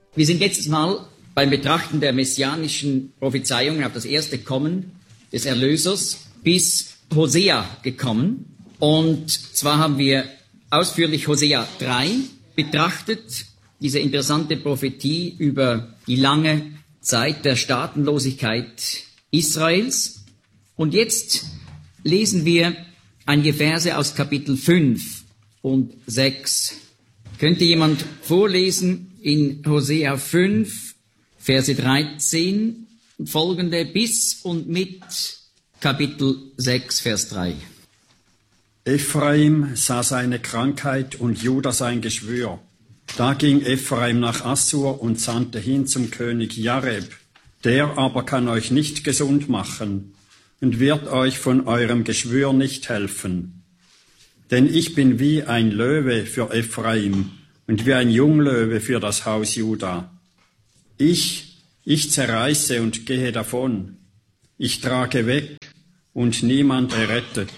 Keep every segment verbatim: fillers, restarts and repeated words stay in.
Wir sind letztes Mal beim Betrachten der messianischen Prophezeiungen auf das erste Kommen des Erlösers bis Hosea gekommen. Und zwar haben wir ausführlich Hosea drei betrachtet, diese interessante Prophetie über die lange Zeit der Staatenlosigkeit Israels. Und jetzt lesen wir einige Verse aus Kapitel fünf und sechs. Könnte jemand vorlesen in Hosea fünf, Verse dreizehn und folgende bis und mit Kapitel sechs, Vers drei. Ephraim sah seine Krankheit und Juda sein Geschwür. Da ging Ephraim nach Assur und sandte hin zum König Jareb. Der aber kann euch nicht gesund machen und wird euch von eurem Geschwür nicht helfen. Denn ich bin wie ein Löwe für Ephraim und wie ein Junglöwe für das Haus Juda. Ich, ich zerreiße und gehe davon. Ich trage weg und niemand errettet.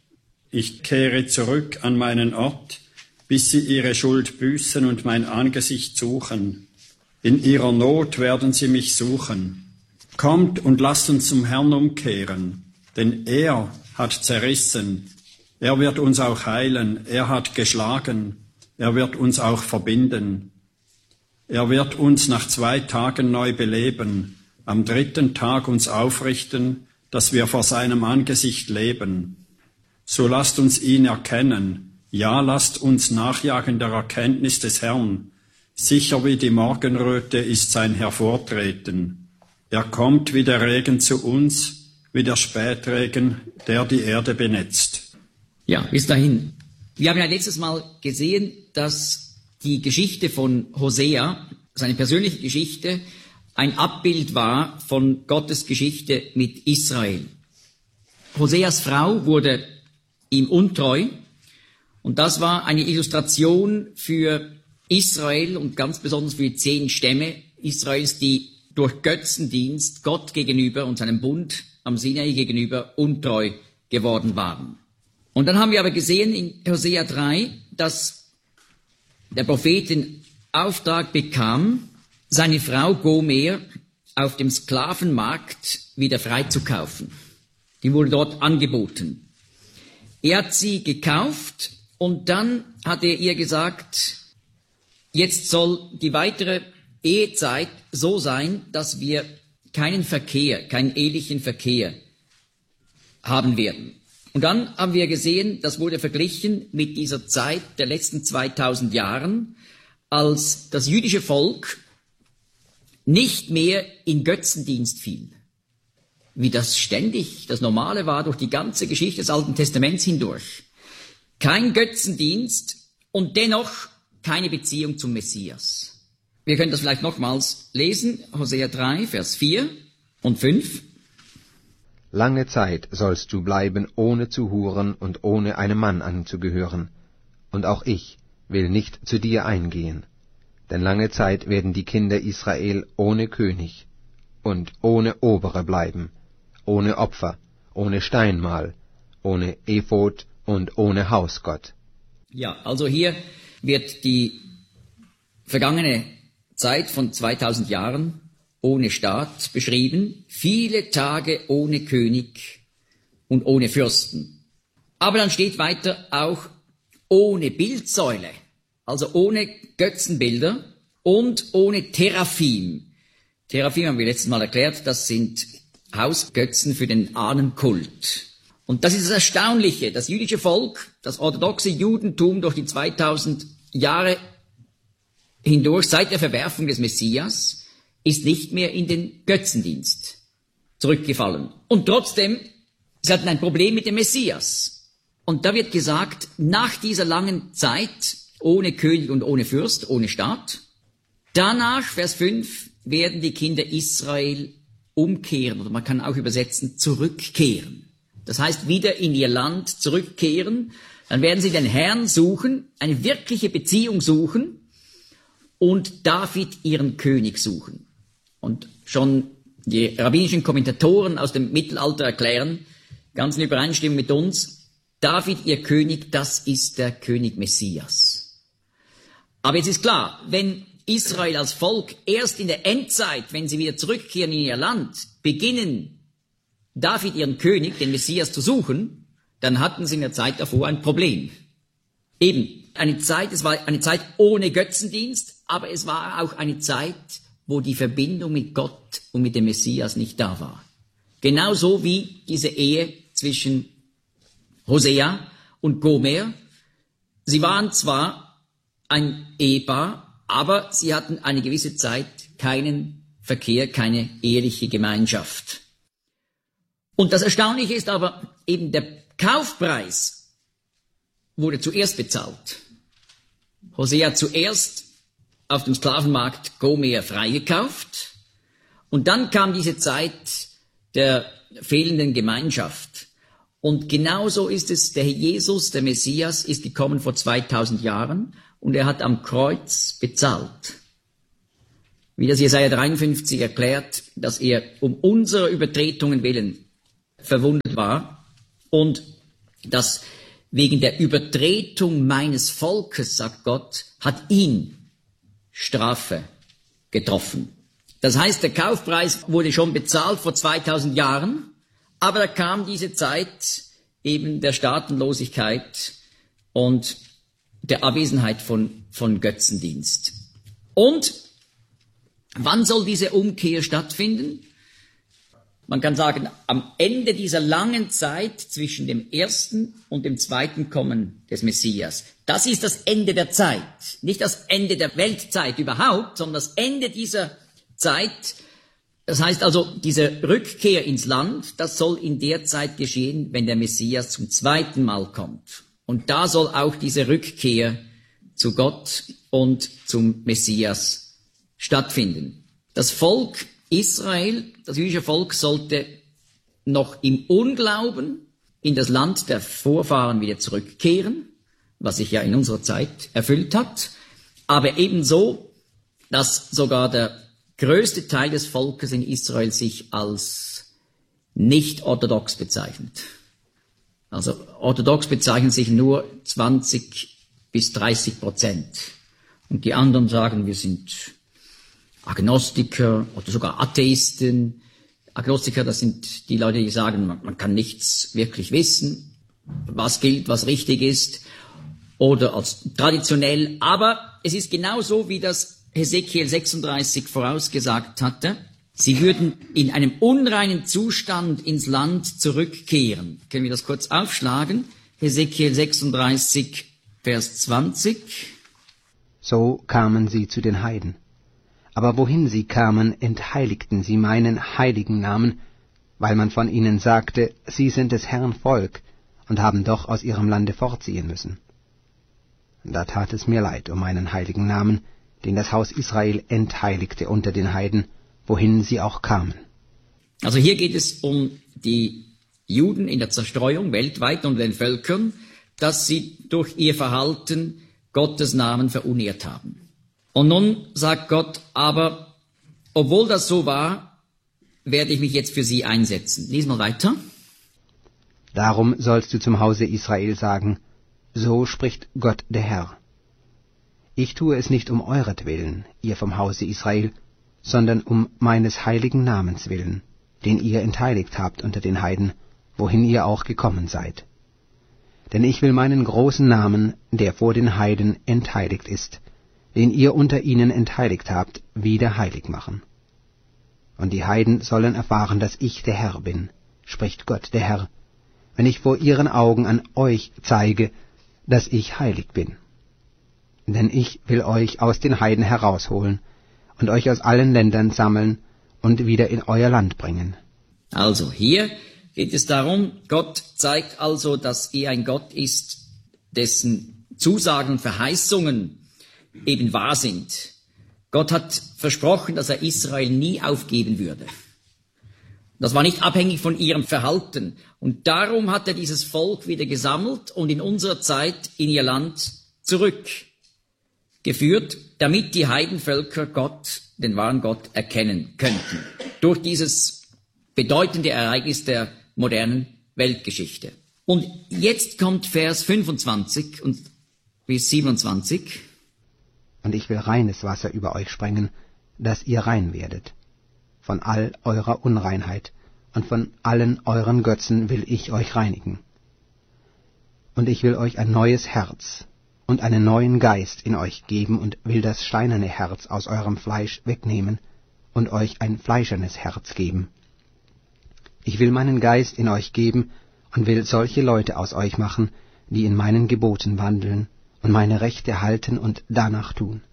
Ich kehre zurück an meinen Ort, bis sie ihre Schuld büßen und mein Angesicht suchen. In ihrer Not werden sie mich suchen. Kommt und lasst uns zum Herrn umkehren, denn er hat zerrissen. Er wird uns auch heilen, er hat geschlagen, er wird uns auch verbinden. Er wird uns nach zwei Tagen neu beleben, am dritten Tag uns aufrichten, dass wir vor seinem Angesicht leben. So lasst uns ihn erkennen, ja, lasst uns nachjagen der Erkenntnis des Herrn. Sicher wie die Morgenröte ist sein Hervortreten. Er kommt wie der Regen zu uns, wie der Spätregen, der die Erde benetzt. Ja, bis dahin. Wir haben ja letztes Mal gesehen, dass die Geschichte von Hosea, seine persönliche Geschichte, ein Abbild war von Gottes Geschichte mit Israel. Hoseas Frau wurde ihm untreu und das war eine Illustration für Israel und ganz besonders für die zehn Stämme Israels, die durch Götzendienst Gott gegenüber und seinem Bund am Sinai gegenüber untreu geworden waren. Und dann haben wir aber gesehen in Hosea drei, dass der Prophet den Auftrag bekam, seine Frau Gomer auf dem Sklavenmarkt wieder freizukaufen. Die wurde dort angeboten. Er hat sie gekauft und dann hat er ihr gesagt, jetzt soll die weitere Ehezeit so sein, dass wir keinen Verkehr, keinen ehelichen Verkehr haben werden. Und dann haben wir gesehen, das wurde verglichen mit dieser Zeit der letzten zweitausend Jahren, als das jüdische Volk nicht mehr in Götzendienst fiel, wie das ständig das Normale war durch die ganze Geschichte des Alten Testaments hindurch. Kein Götzendienst und dennoch keine Beziehung zum Messias. Wir können das vielleicht nochmals lesen, Hosea drei, Vers vier und fünf. Lange Zeit sollst du bleiben, ohne zu huren und ohne einem Mann anzugehören, und auch ich will nicht zu dir eingehen. Denn lange Zeit werden die Kinder Israel ohne König und ohne Obere bleiben, ohne Opfer, ohne Steinmal, ohne Ephod und ohne Hausgott. Ja, also hier wird die vergangene Zeit von zweitausend Jahren ohne Staat beschrieben, viele Tage ohne König und ohne Fürsten. Aber dann steht weiter auch ohne Bildsäule, also ohne Götzenbilder und ohne Teraphim. Teraphim haben wir letztes Mal erklärt, das sind Hausgötzen für den Ahnenkult. Und das ist das Erstaunliche, das jüdische Volk, das orthodoxe Judentum durch die zweitausend Jahre hindurch, seit der Verwerfung des Messias, ist nicht mehr in den Götzendienst zurückgefallen. Und trotzdem, sie hatten ein Problem mit dem Messias. Und da wird gesagt, nach dieser langen Zeit, ohne König und ohne Fürst, ohne Staat, danach, Vers fünf, werden die Kinder Israel umkehren, oder man kann auch übersetzen, zurückkehren. Das heißt, wieder in ihr Land zurückkehren, dann werden sie den Herrn suchen, eine wirkliche Beziehung suchen und David ihren König suchen. Und schon die rabbinischen Kommentatoren aus dem Mittelalter erklären, ganz in Übereinstimmung mit uns, David, ihr König, das ist der König Messias. Aber jetzt ist klar, wenn Israel als Volk erst in der Endzeit, wenn sie wieder zurückkehren in ihr Land, beginnen, David ihren König, den Messias, zu suchen, dann hatten sie in der Zeit davor ein Problem. Eben, eine Zeit, es war eine Zeit ohne Götzendienst, aber es war auch eine Zeit, wo die Verbindung mit Gott und mit dem Messias nicht da war. Genauso wie diese Ehe zwischen Hosea und Gomer. Sie waren zwar ein Ehepaar, aber sie hatten eine gewisse Zeit keinen Verkehr, keine eheliche Gemeinschaft. Und das Erstaunliche ist aber eben, der Kaufpreis wurde zuerst bezahlt. Hosea hat zuerst auf dem Sklavenmarkt Gomer freigekauft und dann kam diese Zeit der fehlenden Gemeinschaft. Und genauso ist es, der Herr Jesus, der Messias, ist gekommen vor zweitausend Jahren und er hat am Kreuz bezahlt. Wie das Jesaja dreiundfünfzig erklärt, dass er um unserer Übertretungen willen verwundet war und dass wegen der Übertretung meines Volkes, sagt Gott, hat ihn Strafe getroffen. Das heißt, der Kaufpreis wurde schon bezahlt vor zweitausend Jahren, aber da kam diese Zeit eben der Staatenlosigkeit und der Abwesenheit von, von Götzendienst. Und wann soll diese Umkehr stattfinden? Man kann sagen, am Ende dieser langen Zeit zwischen dem ersten und dem zweiten Kommen des Messias. Das ist das Ende der Zeit. Nicht das Ende der Weltzeit überhaupt, sondern das Ende dieser Zeit. Das heißt also, diese Rückkehr ins Land, das soll in der Zeit geschehen, wenn der Messias zum zweiten Mal kommt. Und da soll auch diese Rückkehr zu Gott und zum Messias stattfinden. Das Volk Israel, das jüdische Volk, sollte noch im Unglauben in das Land der Vorfahren wieder zurückkehren, was sich ja in unserer Zeit erfüllt hat, aber ebenso, dass sogar der größte Teil des Volkes in Israel sich als nicht orthodox bezeichnet. Also orthodox bezeichnen sich nur zwanzig bis dreißig Prozent. Und die anderen sagen, wir sind Agnostiker oder sogar Atheisten. Agnostiker, das sind die Leute, die sagen, man, man kann nichts wirklich wissen, was gilt, was richtig ist, oder als traditionell. Aber es ist genauso, wie das Hesekiel sechsunddreißig vorausgesagt hatte. Sie würden in einem unreinen Zustand ins Land zurückkehren. Können wir das kurz aufschlagen? Hesekiel sechsunddreißig, Vers zwanzig. So kamen sie zu den Heiden. Aber wohin sie kamen, entheiligten sie meinen heiligen Namen, weil man von ihnen sagte, sie sind des Herrn Volk und haben doch aus ihrem Lande fortziehen müssen. Da tat es mir leid um meinen heiligen Namen, den das Haus Israel entheiligte unter den Heiden, wohin sie auch kamen. Also hier geht es um die Juden in der Zerstreuung weltweit unter den Völkern, dass sie durch ihr Verhalten Gottes Namen verunehrt haben. Und nun sagt Gott, aber obwohl das so war, werde ich mich jetzt für sie einsetzen. Lies mal weiter. Darum sollst du zum Hause Israel sagen, so spricht Gott der Herr. Ich tue es nicht um euretwillen, ihr vom Hause Israel, sondern um meines heiligen Namens willen, den ihr entheiligt habt unter den Heiden, wohin ihr auch gekommen seid. Denn ich will meinen großen Namen, der vor den Heiden entheiligt ist, den ihr unter ihnen entheiligt habt, wieder heilig machen. Und die Heiden sollen erfahren, dass ich der Herr bin, spricht Gott der Herr, wenn ich vor ihren Augen an euch zeige, dass ich heilig bin. Denn ich will euch aus den Heiden herausholen und euch aus allen Ländern sammeln und wieder in euer Land bringen. Also hier geht es darum, Gott zeigt also, dass er ein Gott ist, dessen Zusagen und Verheißungen eben wahr sind. Gott hat versprochen, dass er Israel nie aufgeben würde. Das war nicht abhängig von ihrem Verhalten. Und darum hat er dieses Volk wieder gesammelt und in unserer Zeit in ihr Land zurückgeführt, damit die Heidenvölker Gott, den wahren Gott, erkennen könnten. Durch dieses bedeutende Ereignis der modernen Weltgeschichte. Und jetzt kommt Vers fünfundzwanzig und bis siebenundzwanzig. und ich will reines Wasser über euch sprengen, dass ihr rein werdet. Von all eurer Unreinheit und von allen euren Götzen will ich euch reinigen. Und ich will euch ein neues Herz und einen neuen Geist in euch geben und will das steinerne Herz aus eurem Fleisch wegnehmen und euch ein fleischernes Herz geben. Ich will meinen Geist in euch geben und will solche Leute aus euch machen, die in meinen Geboten wandeln und meine Rechte halten und danach tun.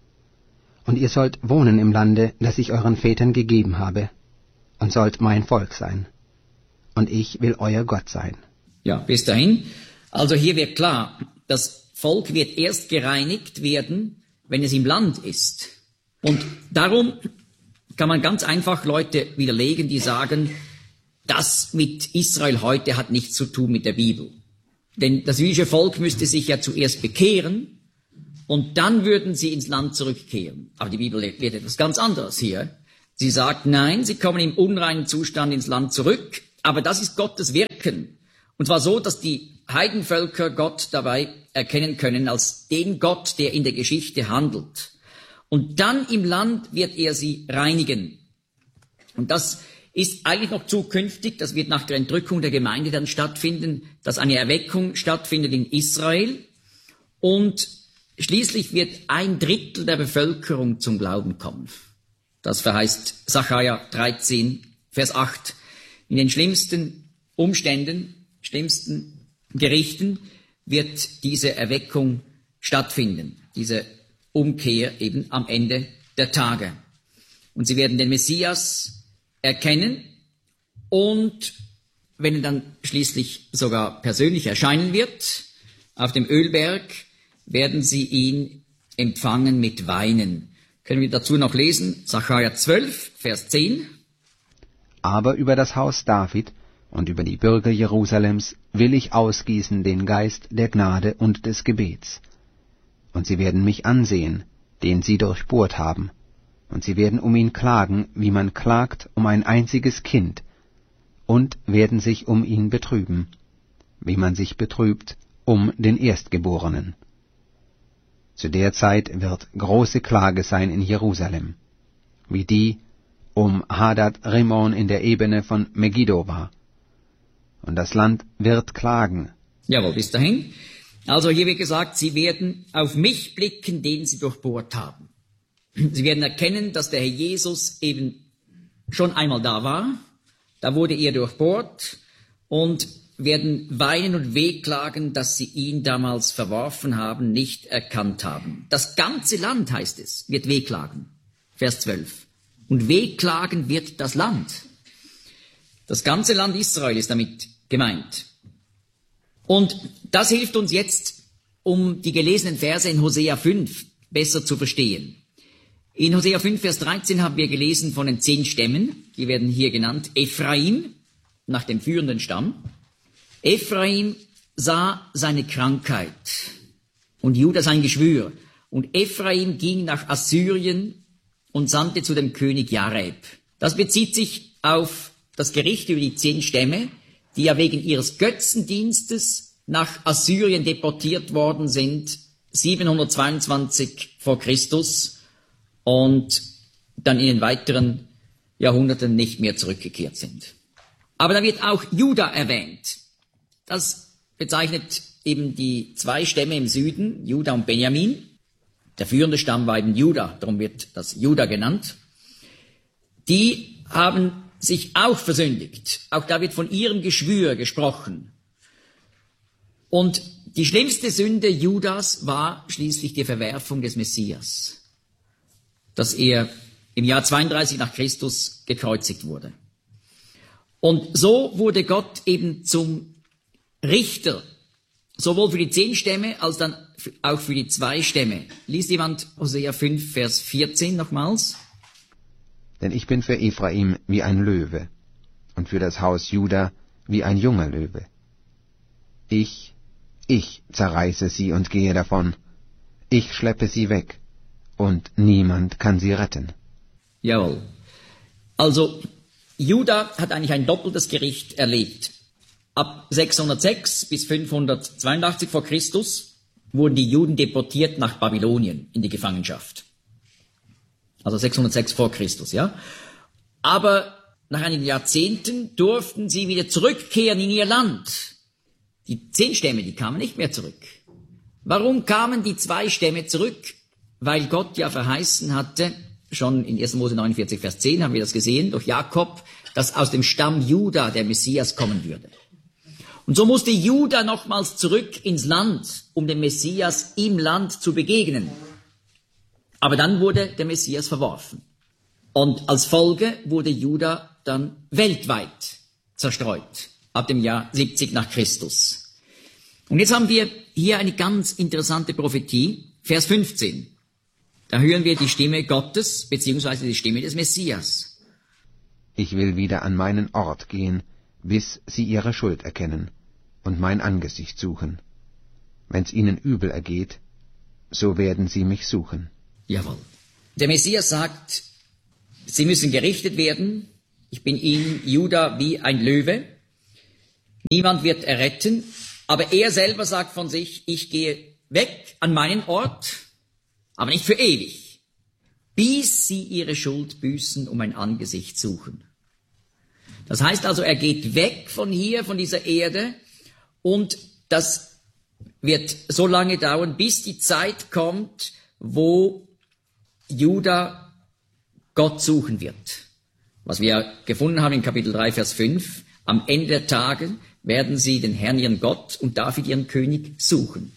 Und ihr sollt wohnen im Lande, das ich euren Vätern gegeben habe, und sollt mein Volk sein. Und ich will euer Gott sein. Ja, bis dahin. Also hier wird klar, das Volk wird erst gereinigt werden, wenn es im Land ist. Und darum kann man ganz einfach Leute widerlegen, die sagen, das mit Israel heute hat nichts zu tun mit der Bibel. Denn das jüdische Volk müsste sich ja zuerst bekehren, und dann würden sie ins Land zurückkehren. Aber die Bibel lehrt etwas ganz anderes hier. Sie sagt, nein, sie kommen im unreinen Zustand ins Land zurück, aber das ist Gottes Wirken. Und zwar so, dass die Heidenvölker Gott dabei erkennen können als den Gott, der in der Geschichte handelt. Und dann im Land wird er sie reinigen. Und das ist eigentlich noch zukünftig, das wird nach der Entrückung der Gemeinde dann stattfinden, dass eine Erweckung stattfindet in Israel. Und schließlich wird ein Drittel der Bevölkerung zum Glauben kommen. Das verheißt Sacharja dreizehn, Vers acht. In den schlimmsten Umständen, schlimmsten Gerichten wird diese Erweckung stattfinden, diese Umkehr eben am Ende der Tage. Und sie werden den Messias erkennen und wenn er dann schließlich sogar persönlich erscheinen wird, auf dem Ölberg, werden sie ihn empfangen mit Weinen. Können wir dazu noch lesen? Sacharja zwölf, Vers zehn. Aber über das Haus David und über die Bürger Jerusalems will ich ausgießen den Geist der Gnade und des Gebets. Und sie werden mich ansehen, den sie durchbohrt haben, und sie werden um ihn klagen, wie man klagt um ein einziges Kind, und werden sich um ihn betrüben, wie man sich betrübt um den Erstgeborenen. Zu der Zeit wird große Klage sein in Jerusalem, wie die um Hadad Rimon in der Ebene von Megiddo war. Und das Land wird klagen. Jawohl, bis dahin. Also hier wird gesagt, sie werden auf mich blicken, den sie durchbohrt haben. Sie werden erkennen, dass der Herr Jesus eben schon einmal da war. Da wurde er durchbohrt und werden weinen und wehklagen, dass sie ihn damals verworfen haben, nicht erkannt haben. Das ganze Land, heißt es, wird wehklagen. Vers zwölf. Und wehklagen wird das Land. Das ganze Land Israel ist damit gemeint. Und das hilft uns jetzt, um die gelesenen Verse in Hosea fünf besser zu verstehen. In Hosea fünf, Vers dreizehn haben wir gelesen von den zehn Stämmen, die werden hier genannt, Ephraim, nach dem führenden Stamm. Ephraim sah seine Krankheit und Juda sein Geschwür. Und Ephraim ging nach Assyrien und sandte zu dem König Jareb. Das bezieht sich auf das Gericht über die zehn Stämme, die ja wegen ihres Götzendienstes nach Assyrien deportiert worden sind, siebenhundertzweiundzwanzig vor Christus und dann in den weiteren Jahrhunderten nicht mehr zurückgekehrt sind. Aber da wird auch Juda erwähnt. Das bezeichnet eben die zwei Stämme im Süden, Juda und Benjamin. Der führende Stamm war eben Juda, darum wird das Juda genannt. Die haben sich auch versündigt. Auch da wird von ihrem Geschwür gesprochen. Und die schlimmste Sünde Judas war schließlich die Verwerfung des Messias, dass er im Jahr zweiunddreißig nach Christus gekreuzigt wurde. Und so wurde Gott eben zum Richter, sowohl für die zehn Stämme als dann auch für die zwei Stämme. Liest jemand Hosea fünf, Vers vierzehn nochmals? Denn ich bin für Ephraim wie ein Löwe und für das Haus Juda wie ein junger Löwe. Ich, ich zerreiße sie und gehe davon. Ich schleppe sie weg und niemand kann sie retten. Jawohl. Also, Juda hat eigentlich ein doppeltes Gericht erlebt. Ab sechshundertsechs bis fünfhundertzweiundachtzig vor Christus wurden die Juden deportiert nach Babylonien in die Gefangenschaft. Also sechshundertsechs vor Christus, ja. Aber nach einigen Jahrzehnten durften sie wieder zurückkehren in ihr Land. Die zehn Stämme, die kamen nicht mehr zurück. Warum kamen die zwei Stämme zurück? Weil Gott ja verheißen hatte, schon in erster Mose neunundvierzig, Vers zehn haben wir das gesehen, durch Jakob, dass aus dem Stamm Juda der Messias kommen würde. Und so musste Juda nochmals zurück ins Land, um dem Messias im Land zu begegnen. Aber dann wurde der Messias verworfen. Und als Folge wurde Juda dann weltweit zerstreut, ab dem Jahr siebzig nach Christus. Und jetzt haben wir hier eine ganz interessante Prophetie, Vers fünfzehn. Da hören wir die Stimme Gottes, beziehungsweise die Stimme des Messias. Ich will wieder an meinen Ort gehen, bis sie ihre Schuld erkennen und mein Angesicht suchen. Wenn's ihnen übel ergeht, so werden sie mich suchen. Jawohl. Der Messias sagt, sie müssen gerichtet werden. Ich bin ihnen, Juda, wie ein Löwe. Niemand wird erretten. Aber er selber sagt von sich, ich gehe weg an meinen Ort, aber nicht für ewig, bis sie ihre Schuld büßen und mein Angesicht suchen. Das heißt also, er geht weg von hier, von dieser Erde, und das wird so lange dauern, bis die Zeit kommt, wo Juda Gott suchen wird. Was wir gefunden haben in Kapitel drei, Vers fünf, am Ende der Tage werden sie den Herrn, ihren Gott, und David, ihren König, suchen.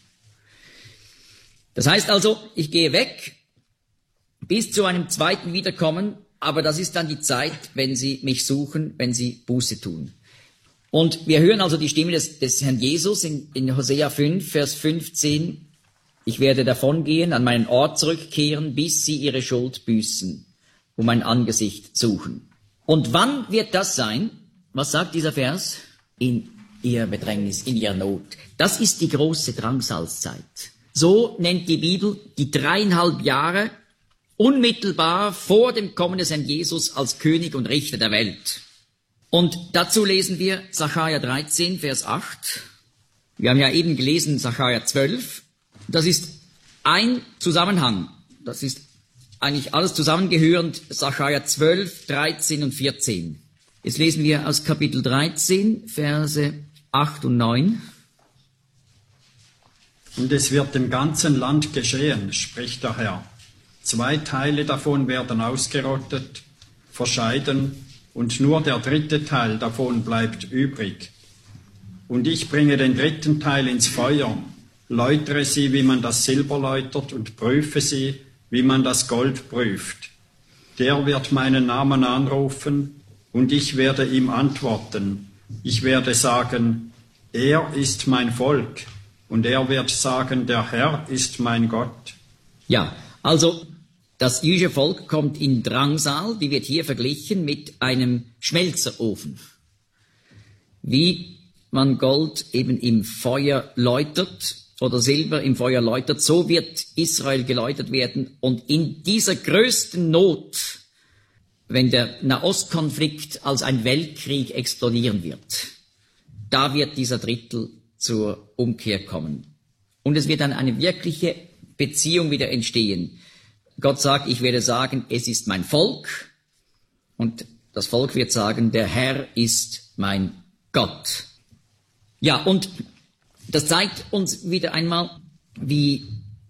Das heißt also, ich gehe weg bis zu einem zweiten Wiederkommen, aber das ist dann die Zeit, wenn sie mich suchen, wenn sie Buße tun. Und wir hören also die Stimme des, des Herrn Jesus in, in Hosea fünf, Vers fünfzehn. Ich werde davongehen, an meinen Ort zurückkehren, bis sie ihre Schuld büßen, um mein Angesicht suchen. Und wann wird das sein? Was sagt dieser Vers? In ihrer Bedrängnis, in ihrer Not. Das ist die große Drangsalzzeit. So nennt die Bibel die dreieinhalb Jahre unmittelbar vor dem Kommen des Herrn Jesus als König und Richter der Welt. Und dazu lesen wir Sacharja dreizehn, Vers acht. Wir haben ja eben gelesen Sacharja zwölf. Das ist ein Zusammenhang. Das ist eigentlich alles zusammengehörend, Sacharja zwölf, dreizehn und vierzehn. Jetzt lesen wir aus Kapitel dreizehn, Verse acht und neun. Und es wird im ganzen Land geschehen, spricht der Herr. Zwei Teile davon werden ausgerottet, verscheiden, und nur der dritte Teil davon bleibt übrig. Und ich bringe den dritten Teil ins Feuer, läutere sie, wie man das Silber läutert, und prüfe sie, wie man das Gold prüft. Der wird meinen Namen anrufen, und ich werde ihm antworten. Ich werde sagen, er ist mein Volk, und er wird sagen, der Herr ist mein Gott. Ja, also das jüdische Volk kommt in Drangsal, die wird hier verglichen mit einem Schmelzerofen. Wie man Gold eben im Feuer läutert oder Silber im Feuer läutert, so wird Israel geläutert werden. Und in dieser größten Not, wenn der Nahostkonflikt als ein Weltkrieg explodieren wird, da wird dieser Drittel zur Umkehr kommen. Und es wird dann eine wirkliche Beziehung wieder entstehen. Gott sagt, ich werde sagen, es ist mein Volk. Und das Volk wird sagen, der Herr ist mein Gott. Ja, und das zeigt uns wieder einmal, wie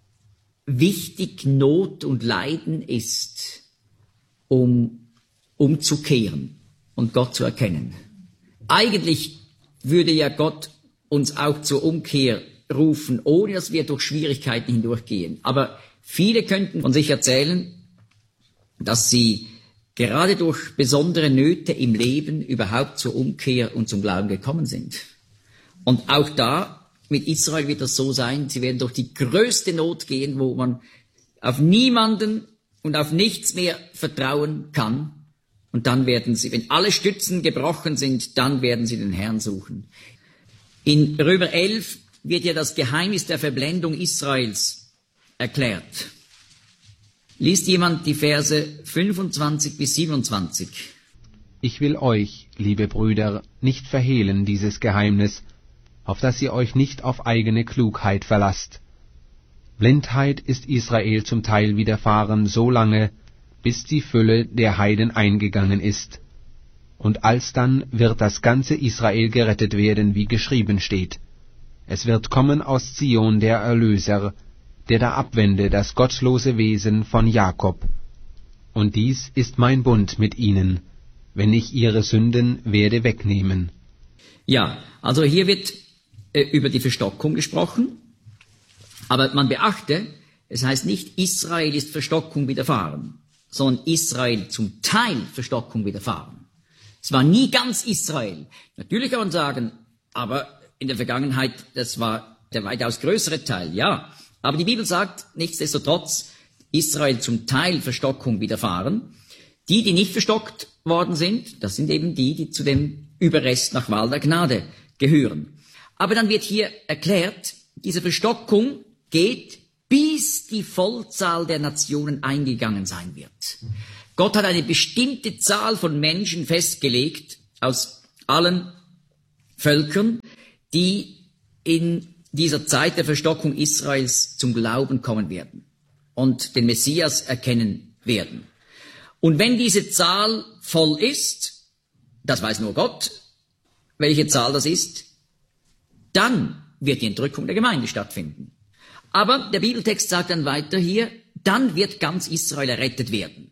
wichtig Not und Leiden ist, um umzukehren und Gott zu erkennen. Eigentlich würde ja Gott uns auch zur Umkehr rufen, ohne dass wir durch Schwierigkeiten hindurchgehen. Aber viele könnten von sich erzählen, dass sie gerade durch besondere Nöte im Leben überhaupt zur Umkehr und zum Glauben gekommen sind. Und auch da, mit Israel wird das so sein, sie werden durch die größte Not gehen, wo man auf niemanden und auf nichts mehr vertrauen kann. Und dann werden sie, wenn alle Stützen gebrochen sind, dann werden sie den Herrn suchen. In Römer elf wird ja das Geheimnis der Verblendung Israels erklärt. Liest jemand die Verse fünfundzwanzig bis siebenundzwanzig? Ich will euch, liebe Brüder, nicht verhehlen dieses Geheimnis, auf dass ihr euch nicht auf eigene Klugheit verlasst, Blindheit ist Israel zum Teil widerfahren so lange, bis die Fülle der Heiden eingegangen ist. Und alsdann wird das ganze Israel gerettet werden, wie geschrieben steht. Es wird kommen aus Zion der Erlöser, der da abwende das gottlose Wesen von Jakob. Und dies ist mein Bund mit ihnen, wenn ich ihre Sünden werde wegnehmen. Ja, also hier wird äh, über die Verstockung gesprochen, aber man beachte, es heißt nicht, Israel ist Verstockung widerfahren, sondern Israel zum Teil Verstockung widerfahren. Es war nie ganz Israel. Natürlich kann man sagen, aber in der Vergangenheit, das war der weitaus größere Teil, ja. Aber die Bibel sagt, nichtsdestotrotz, Israel zum Teil Verstockung widerfahren. Die, die nicht verstockt worden sind, das sind eben die, die zu dem Überrest nach Wahl der Gnade gehören. Aber dann wird hier erklärt, diese Verstockung geht, bis die Vollzahl der Nationen eingegangen sein wird. Gott hat eine bestimmte Zahl von Menschen festgelegt, aus allen Völkern, die in dieser Zeit der Verstockung Israels zum Glauben kommen werden und den Messias erkennen werden. Und wenn diese Zahl voll ist, das weiß nur Gott, welche Zahl das ist, dann wird die Entrückung der Gemeinde stattfinden. Aber der Bibeltext sagt dann weiter hier, dann wird ganz Israel errettet werden.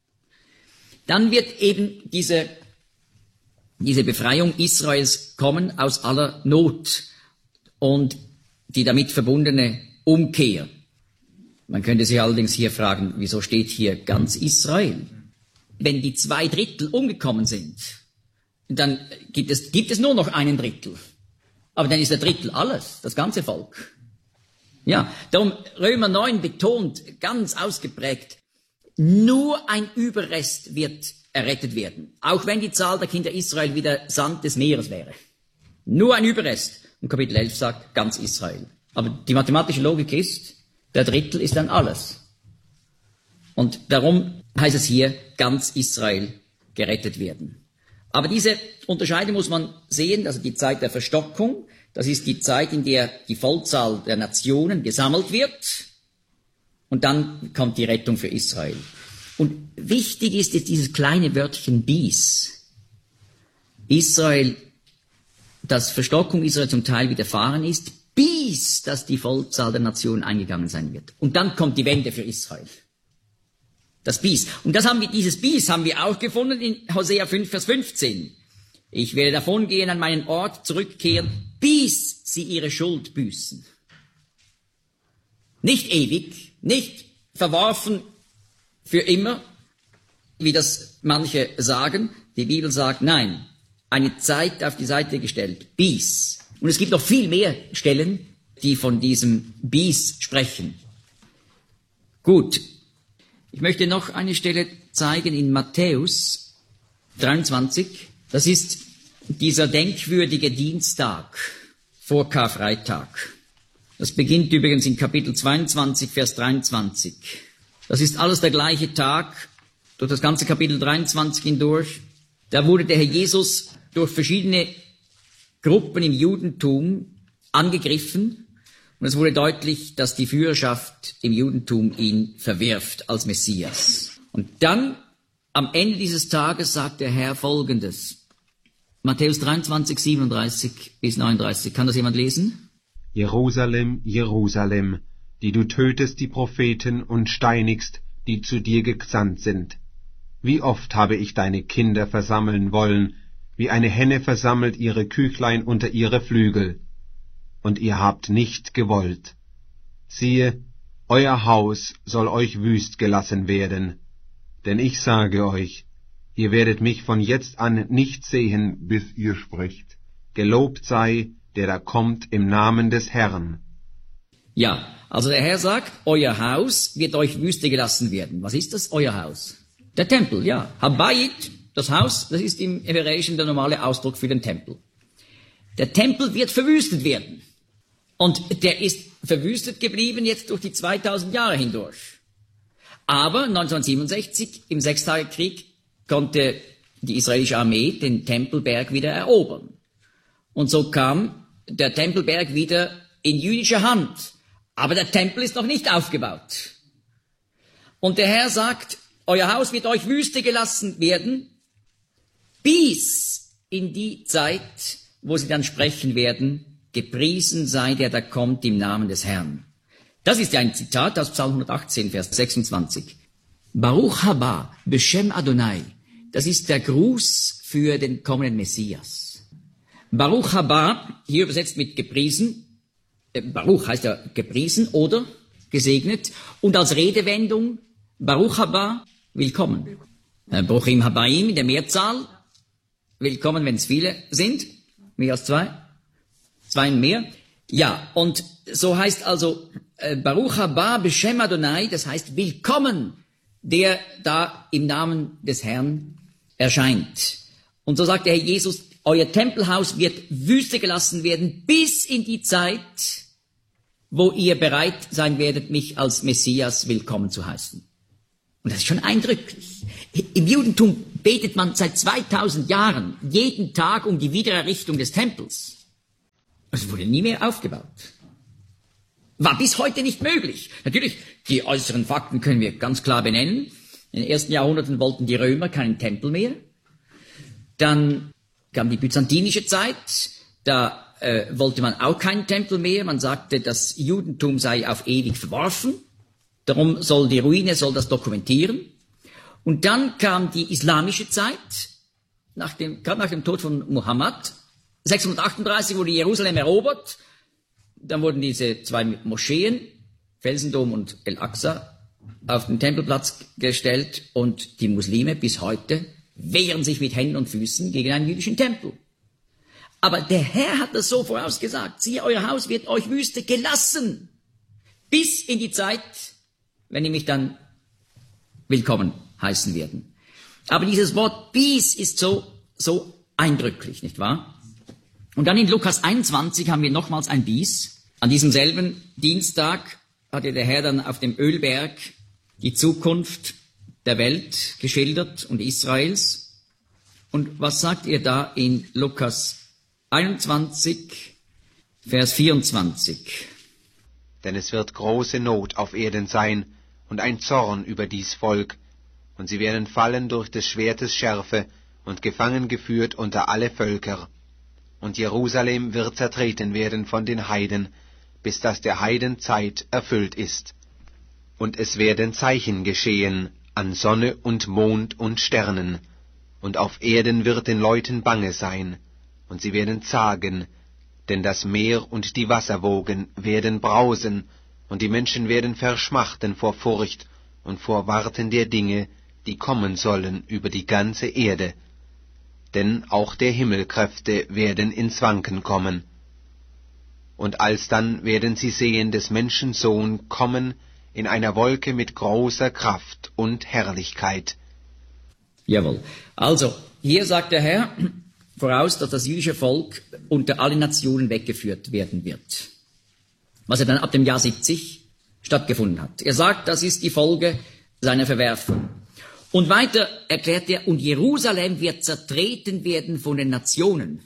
Dann wird eben diese, diese Befreiung Israels kommen aus aller Not und die damit verbundene Umkehr. Man könnte sich allerdings hier fragen, wieso steht hier ganz Israel? Wenn die zwei Drittel umgekommen sind, dann gibt es, gibt es nur noch einen Drittel. Aber dann ist der Drittel alles, das ganze Volk. Ja, darum Römer neun betont ganz ausgeprägt, nur ein Überrest wird errettet werden, auch wenn die Zahl der Kinder Israel wie der Sand des Meeres wäre. Nur ein Überrest. Und Kapitel elf sagt ganz Israel. Aber die mathematische Logik ist, der Drittel ist dann alles. Und darum heißt es hier, ganz Israel gerettet werden. Aber diese Unterscheidung muss man sehen, also die Zeit der Verstockung, das ist die Zeit, in der die Vollzahl der Nationen gesammelt wird und dann kommt die Rettung für Israel. Und wichtig ist jetzt dieses kleine Wörtchen bis. Israel, dass Verstockung Israel zum Teil widerfahren ist, bis dass die Vollzahl der Nationen eingegangen sein wird. Und dann kommt die Wende für Israel. Das Bis. Und das haben wir, dieses Bis haben wir auch gefunden in Hosea fünf, Vers fünfzehn. Ich werde davongehen, an meinen Ort zurückkehren, bis sie ihre Schuld büßen. Nicht ewig, nicht verworfen für immer, wie das manche sagen. Die Bibel sagt, nein, eine Zeit auf die Seite gestellt, bis. Und es gibt noch viel mehr Stellen, die von diesem bis sprechen. Gut. Ich möchte noch eine Stelle zeigen in Matthäus dreiundzwanzig. Das ist dieser denkwürdige Dienstag vor Karfreitag. Das beginnt übrigens in Kapitel zweiundzwanzig, Vers dreiundzwanzig. Das ist alles der gleiche Tag, durch das ganze Kapitel dreiundzwanzig hindurch. Da wurde der Herr Jesus durch verschiedene Gruppen im Judentum angegriffen. Und es wurde deutlich, dass die Führerschaft im Judentum ihn verwirft als Messias. Und dann, am Ende dieses Tages, sagt der Herr Folgendes. Matthäus dreiundzwanzig, siebenunddreißig bis neununddreißig. Kann das jemand lesen? Jerusalem, Jerusalem, die du tötest die Propheten und steinigst, die zu dir gesandt sind. Wie oft habe ich deine Kinder versammeln wollen, wie eine Henne versammelt ihre Küchlein unter ihre Flügel. Und ihr habt nicht gewollt. Siehe, euer Haus soll euch wüst gelassen werden. Denn ich sage euch, ihr werdet mich von jetzt an nicht sehen, bis ihr sprecht. Gelobt sei, der da kommt im Namen des Herrn. Ja, also der Herr sagt, euer Haus wird euch wüste gelassen werden. Was ist das, euer Haus? Der Tempel, ja. Habayit, das Haus, das ist im Hebräischen der normale Ausdruck für den Tempel. Der Tempel wird verwüstet werden. Und der ist verwüstet geblieben jetzt durch die zweitausend Jahre hindurch. Aber neunzehnhundertsiebenundsechzig, im Sechstagekrieg, konnte die israelische Armee den Tempelberg wieder erobern. Und so kam der Tempelberg wieder in jüdischer Hand. Aber der Tempel ist noch nicht aufgebaut. Und der Herr sagt, euer Haus wird euch Wüste gelassen werden, bis in die Zeit, wo sie dann sprechen werden, gepriesen sei der, der kommt im Namen des Herrn. Das ist ja ein Zitat aus Psalm hundertachtzehn, Vers sechsundzwanzig. Baruch haba, Beshem Adonai. Das ist der Gruß für den kommenden Messias. Baruch haba, hier übersetzt mit gepriesen. Äh, Baruch heißt ja gepriesen oder gesegnet. Und als Redewendung, Baruch haba, willkommen. Äh, Bruchim habaim in der Mehrzahl. Willkommen, wenn es viele sind. Mehr als zwei. Zwei und mehr. Ja, und so heißt also, äh, Baruch haba Beshem Adonai, das heißt willkommen, der da im Namen des Herrn erscheint. Und so sagt der Herr Jesus, euer Tempelhaus wird Wüste gelassen werden bis in die Zeit, wo ihr bereit sein werdet, mich als Messias willkommen zu heißen. Und das ist schon eindrücklich. Im Judentum betet man seit zweitausend Jahren jeden Tag um die Wiedererrichtung des Tempels. Es wurde nie mehr aufgebaut. War bis heute nicht möglich. Natürlich, die äußeren Fakten können wir ganz klar benennen. In den ersten Jahrhunderten wollten die Römer keinen Tempel mehr. Dann kam die byzantinische Zeit. Da äh, wollte man auch keinen Tempel mehr. Man sagte, das Judentum sei auf ewig verworfen. Darum soll die Ruine soll das dokumentieren. Und dann kam die islamische Zeit, nach dem, gerade nach dem Tod von Muhammad. sechshundertachtunddreißig wurde Jerusalem erobert. Dann wurden diese zwei Moscheen, Felsendom und El-Aqsa, auf den Tempelplatz gestellt und die Muslime bis heute wehren sich mit Händen und Füßen gegen einen jüdischen Tempel. Aber der Herr hat das so vorausgesagt. Siehe, euer Haus wird euch Wüste gelassen, bis in die Zeit, wenn ihr mich dann willkommen heißen werden. Aber dieses Wort bis ist so, so eindrücklich, nicht wahr? Und dann in Lukas einundzwanzig haben wir nochmals ein Bis. An diesem selben Dienstag hatte der Herr dann auf dem Ölberg die Zukunft der Welt geschildert und Israels. Und was sagt ihr da in Lukas einundzwanzig, Vers vierundzwanzig? Denn es wird große Not auf Erden sein und ein Zorn über dies Volk, und sie werden fallen durch des Schwertes Schärfe und gefangen geführt unter alle Völker. Und Jerusalem wird zertreten werden von den Heiden, bis dass der Heiden Zeit erfüllt ist. Und es werden Zeichen geschehen an Sonne und Mond und Sternen, und auf Erden wird den Leuten bange sein, und sie werden zagen, denn das Meer und die Wasserwogen werden brausen, und die Menschen werden verschmachten vor Furcht und vor Warten der Dinge, die kommen sollen über die ganze Erde. Denn auch der Himmelkräfte werden ins Wanken kommen. Und alsdann werden sie sehen des Menschen Sohn kommen in einer Wolke mit großer Kraft und Herrlichkeit. Jawohl. Also, hier sagt der Herr voraus, dass das jüdische Volk unter alle Nationen weggeführt werden wird. Was er dann ab dem Jahr siebzig stattgefunden hat. Er sagt, das ist die Folge seiner Verwerfung. Und weiter erklärt er, und Jerusalem wird zertreten werden von den Nationen.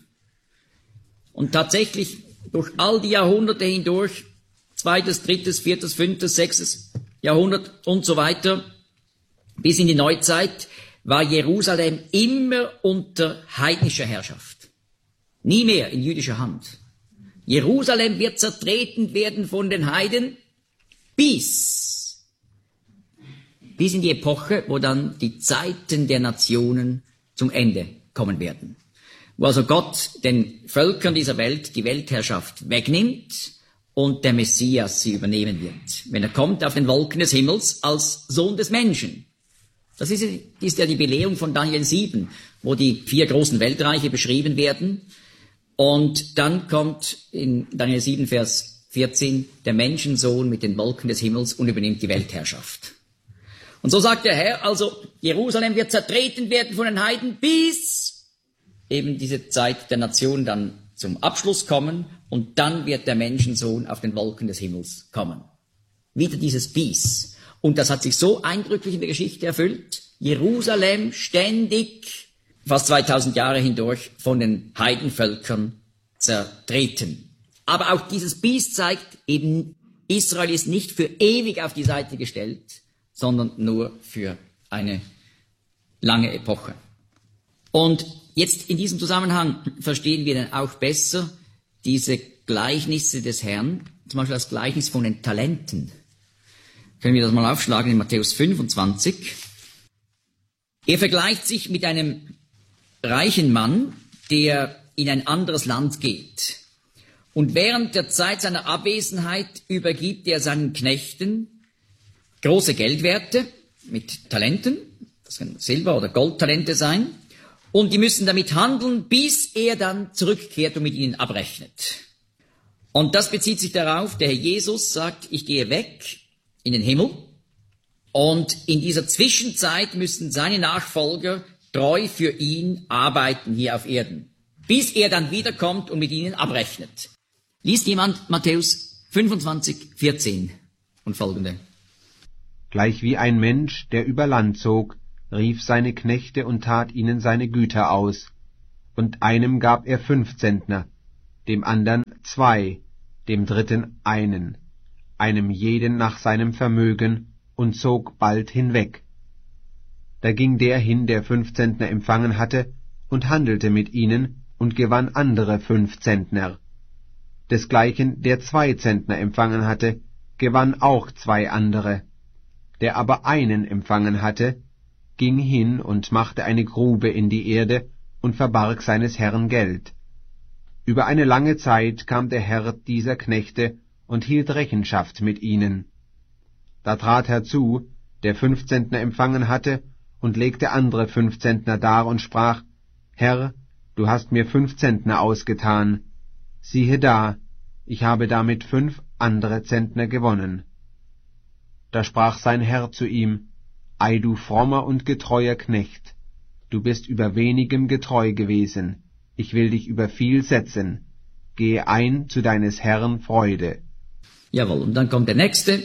Und tatsächlich durch all die Jahrhunderte hindurch, zweites, drittes, viertes, fünftes, sechstes Jahrhundert und so weiter, bis in die Neuzeit, war Jerusalem immer unter heidnischer Herrschaft. Nie mehr in jüdischer Hand. Jerusalem wird zertreten werden von den Heiden bis, bis in die Epoche, wo dann die Zeiten der Nationen zum Ende kommen werden. Wo also Gott den Völkern dieser Welt die Weltherrschaft wegnimmt und der Messias sie übernehmen wird. Wenn er kommt auf den Wolken des Himmels als Sohn des Menschen. Das ist, ist ja die Belehrung von Daniel sieben, wo die vier großen Weltreiche beschrieben werden. Und dann kommt in Daniel sieben, Vers vierzehn, der Menschensohn mit den Wolken des Himmels und übernimmt die Weltherrschaft. Und so sagt der Herr, also Jerusalem wird zertreten werden von den Heiden, bis eben diese Zeit der Nation dann zum Abschluss kommen und dann wird der Menschensohn auf den Wolken des Himmels kommen. Wieder dieses Bis. Und das hat sich so eindrücklich in der Geschichte erfüllt. Jerusalem ständig, fast zweitausend Jahre hindurch, von den Heidenvölkern zertreten. Aber auch dieses Biest zeigt eben Israel ist nicht für ewig auf die Seite gestellt, sondern nur für eine lange Epoche. Und jetzt in diesem Zusammenhang verstehen wir dann auch besser diese Gleichnisse des Herrn, zum Beispiel das Gleichnis von den Talenten. Können wir das mal aufschlagen in Matthäus fünfundzwanzig. Er vergleicht sich mit einem reichen Mann, der in ein anderes Land geht. Und während der Zeit seiner Abwesenheit übergibt er seinen Knechten große Geldwerte mit Talenten, das können Silber- oder Goldtalente sein, und die müssen damit handeln, bis er dann zurückkehrt und mit ihnen abrechnet. Und das bezieht sich darauf, der Herr Jesus sagt, ich gehe weg in den Himmel, und in dieser Zwischenzeit müssen seine Nachfolger treu für ihn arbeiten hier auf Erden, bis er dann wiederkommt und mit ihnen abrechnet. Liest jemand Matthäus fünfundzwanzig, vierzehn und folgende. Gleich wie ein Mensch, der über Land zog, rief seine Knechte und tat ihnen seine Güter aus. Und einem gab er fünf Zentner, dem andern zwei, dem dritten einen, einem jeden nach seinem Vermögen, und zog bald hinweg. Da ging der hin, der fünf Zentner empfangen hatte, und handelte mit ihnen, und gewann andere fünf Zentner. Desgleichen, der zwei Zentner empfangen hatte, gewann auch zwei andere. Der aber einen empfangen hatte, ging hin und machte eine Grube in die Erde und verbarg seines Herrn Geld. Über eine lange Zeit kam der Herr dieser Knechte und hielt Rechenschaft mit ihnen. Da trat herzu, der fünf Zentner empfangen hatte, und legte andere fünf Zentner dar und sprach, Herr, du hast mir fünf Zentner ausgetan. Siehe da, ich habe damit fünf andere Zentner gewonnen. Da sprach sein Herr zu ihm, Ei, du frommer und getreuer Knecht, du bist über wenigem getreu gewesen, ich will dich über viel setzen, gehe ein zu deines Herrn Freude. Jawohl, und dann kommt der nächste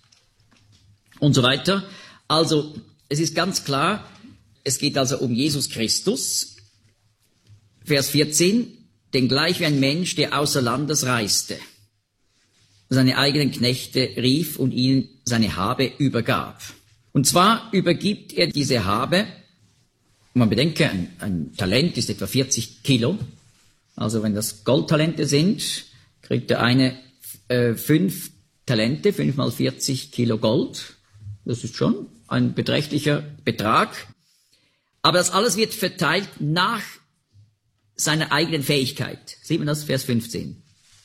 und so weiter. Also, es ist ganz klar, es geht also um Jesus Christus. Vers vierzehn, denn gleich wie ein Mensch, der außer Landes reiste, seine eigenen Knechte rief und ihnen seine Habe übergab. Und zwar übergibt er diese Habe, man bedenke, ein, ein Talent ist etwa vierzig Kilo, also wenn das Goldtalente sind, kriegt der eine äh, fünf Talente, fünf mal vierzig Kilo Gold, das ist schon ein beträchtlicher Betrag, aber das alles wird verteilt nach seiner eigenen Fähigkeit. Sieht man das, Vers fünfzehn.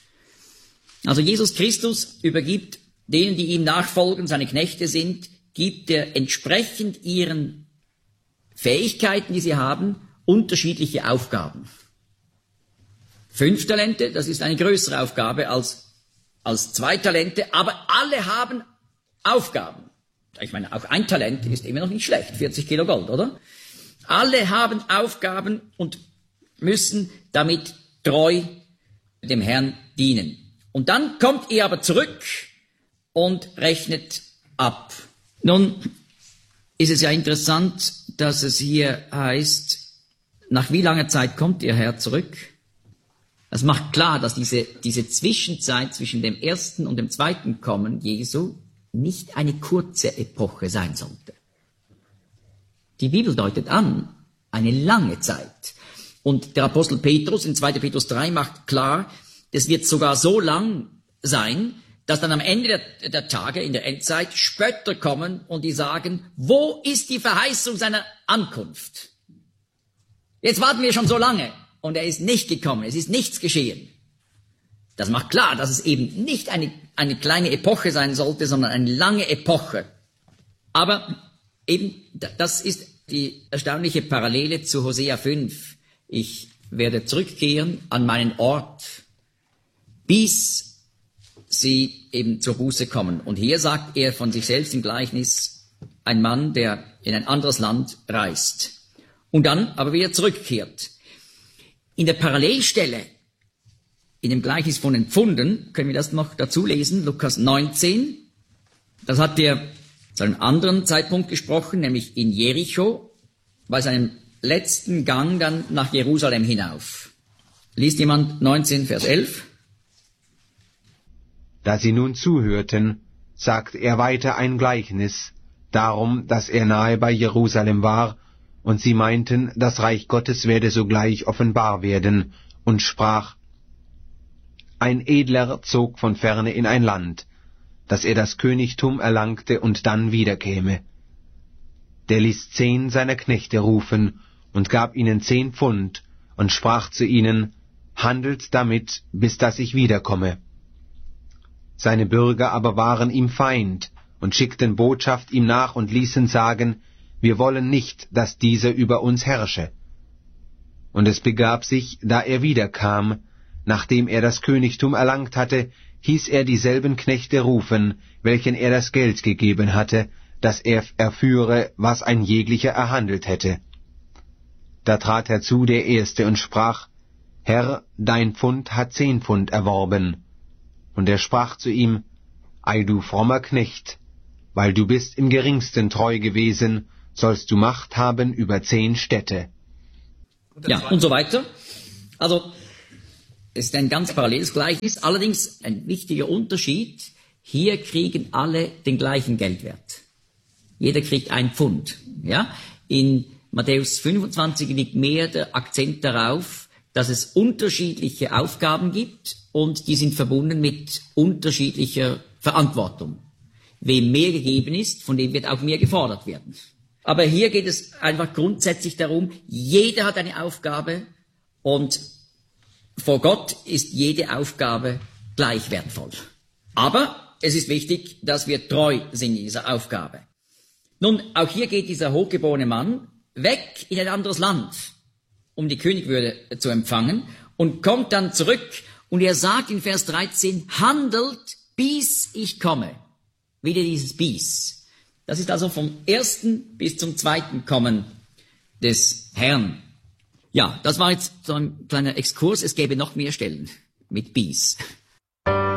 Also Jesus Christus übergibt denen, die ihm nachfolgen, seine Knechte sind, gibt er entsprechend ihren Fähigkeiten, die sie haben, unterschiedliche Aufgaben. Fünf Talente, das ist eine größere Aufgabe als, als zwei Talente, aber alle haben Aufgaben. Ich meine, auch ein Talent ist immer noch nicht schlecht, vierzig Kilo Gold, oder? Alle haben Aufgaben und müssen damit treu dem Herrn dienen. Und dann kommt er aber zurück und rechnet ab. Nun ist es ja interessant, dass es hier heißt, nach wie langer Zeit kommt Ihr Herr zurück? Das macht klar, dass diese, diese Zwischenzeit zwischen dem ersten und dem zweiten Kommen Jesu nicht eine kurze Epoche sein sollte. Die Bibel deutet an, eine lange Zeit. Und der Apostel Petrus in zweiter Petrus drei macht klar, es wird sogar so lang sein, dass dann am Ende der, der Tage, in der Endzeit, Spötter kommen und die sagen, wo ist die Verheißung seiner Ankunft? Jetzt warten wir schon so lange und er ist nicht gekommen, es ist nichts geschehen. Das macht klar, dass es eben nicht eine, eine kleine Epoche sein sollte, sondern eine lange Epoche. Aber eben, das ist die erstaunliche Parallele zu Hosea fünf. Ich werde zurückkehren an meinen Ort, bis sie eben zur Buße kommen. Und hier sagt er von sich selbst im Gleichnis, ein Mann, der in ein anderes Land reist und dann aber wieder zurückkehrt. In der Parallelstelle, in dem Gleichnis von den Pfunden, können wir das noch dazu lesen, Lukas neunzehn, das hat er zu einem anderen Zeitpunkt gesprochen, nämlich in Jericho, bei seinem letzten Gang dann nach Jerusalem hinauf. Liest jemand neunzehn, Vers elf? Da sie nun zuhörten, sagte er weiter ein Gleichnis, darum, dass er nahe bei Jerusalem war, und sie meinten, das Reich Gottes werde sogleich offenbar werden, und sprach: Ein Edler zog von ferne in ein Land, dass er das Königtum erlangte und dann wiederkäme. Der ließ zehn seiner Knechte rufen und gab ihnen zehn Pfund und sprach zu ihnen: Handelt damit, bis dass ich wiederkomme. Seine Bürger aber waren ihm Feind und schickten Botschaft ihm nach und ließen sagen: Wir wollen nicht, dass dieser über uns herrsche. Und es begab sich, da er wiederkam, nachdem er das Königtum erlangt hatte, hieß er dieselben Knechte rufen, welchen er das Geld gegeben hatte, dass er erführe, was ein jeglicher erhandelt hätte. Da trat herzu der Erste und sprach: Herr, dein Pfund hat zehn Pfund erworben. Und er sprach zu ihm: Ei, du frommer Knecht, weil du bist im Geringsten treu gewesen, sollst du Macht haben über zehn Städte. Ja, und so weiter. Also, es ist ein ganz paralleles Gleichnis, allerdings ein wichtiger Unterschied: Hier kriegen alle den gleichen Geldwert. Jeder kriegt ein Pfund. Ja? In Matthäus fünfundzwanzig liegt mehr der Akzent darauf, dass es unterschiedliche Aufgaben gibt und die sind verbunden mit unterschiedlicher Verantwortung. Wem mehr gegeben ist, von dem wird auch mehr gefordert werden. Aber hier geht es einfach grundsätzlich darum, jeder hat eine Aufgabe und vor Gott ist jede Aufgabe gleich wertvoll. Aber es ist wichtig, dass wir treu sind in dieser Aufgabe. Nun, auch hier geht dieser hochgeborene Mann weg in ein anderes Land, um die Königwürde zu empfangen, und kommt dann zurück und er sagt in Vers dreizehn: Handelt, bis ich komme. Wieder dieses bis. Das ist also vom ersten bis zum zweiten Kommen des Herrn. Ja, das war jetzt so ein kleiner Exkurs. Es gäbe noch mehr Stellen mit bis.